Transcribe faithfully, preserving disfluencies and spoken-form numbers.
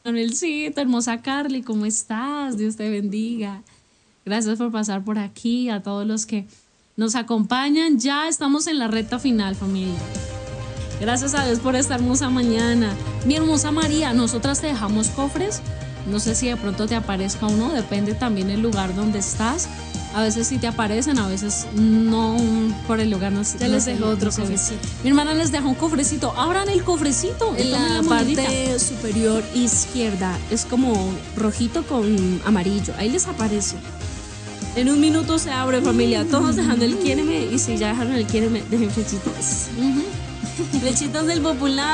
Manuelcito, hermosa Carly, ¿cómo estás? Dios te bendiga. Gracias por pasar por aquí, a todos los que nos acompañan. Ya estamos en la recta final, familia. Gracias a Dios por esta hermosa mañana. Mi hermosa María, nosotras te dejamos cofres. No sé si de pronto te aparezca o no, depende también el lugar donde estás. A veces sí te aparecen, a veces no, por el lugar no. Ya les dejo otro cofrecito. Mi hermana les deja un cofrecito. Abran el cofrecito. En la, la parte superior izquierda es como rojito con amarillo. Ahí les aparece. En un minuto se abre, familia. Todos dejando el quiéreme. Y si ya dejaron el quiéreme, dejen flechitas. Uh-huh. Flechitas del popular.